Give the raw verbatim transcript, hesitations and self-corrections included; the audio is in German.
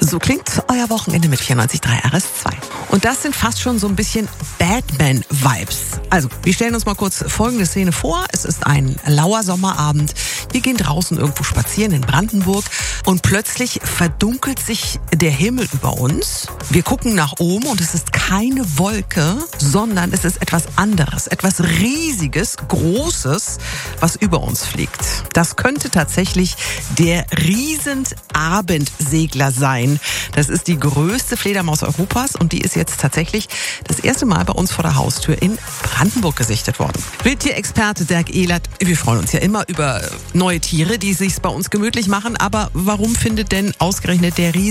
So klingt euer Wochenende mit vierundneunzig Komma drei R S zwei. Und das sind fast schon so ein bisschen Batman-Vibes. Also, wir stellen uns mal kurz folgende Szene vor. Es ist ein lauer Sommerabend. Wir gehen draußen irgendwo spazieren in Brandenburg und plötzlich verdunkelt sich der Himmel über uns. Wir gucken nach oben und es ist keine Wolke, sondern es ist etwas anderes, etwas Riesiges, Großes, was über uns fliegt. Das könnte tatsächlich der Riesenabendsegler sein. Das ist die größte Fledermaus Europas und die ist jetzt tatsächlich das erste Mal bei uns vor der Haustür in Brandenburg gesichtet worden. Wildtierexperte Dirk Ehlert, wir freuen uns ja immer über neue Tiere, die sich's bei uns gemütlich machen, aber warum findet denn ausgerechnet der Riesen